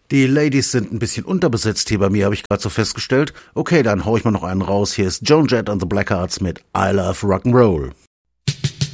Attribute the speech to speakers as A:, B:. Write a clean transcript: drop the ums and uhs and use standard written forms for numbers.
A: Die Ladies sind ein bisschen unterbesetzt hier bei mir, habe ich gerade so festgestellt. Okay, dann hau ich mal noch einen raus. Hier ist Joan Jett and the Blackhearts mit I Love Rock'n'Roll.